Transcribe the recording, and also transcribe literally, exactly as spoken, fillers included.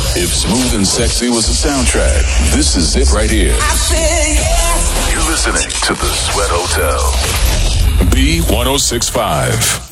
If Smooth and Sexy was a soundtrack, this is it right here. I said yes. You're listening to The Sweat Hotel. B one oh six point five.